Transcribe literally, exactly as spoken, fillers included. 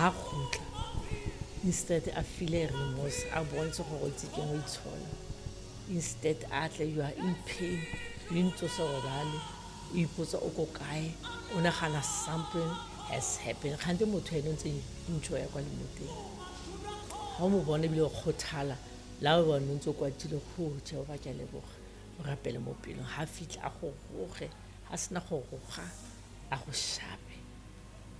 ha khutla instead a feel remorse a bontshe gore o tse ke mo itshola instead atle you are in pain you ntse so robale o ipotsa o go kae o nagana something has happened khante motho ene ntse ntšho ya kwa lemoteng ha mo bone bile khothala la ba no ntse kwa tile go tšeo ba ke leboga o rapele mo pelong ha fitla a go goge ha sena go goga a go shapa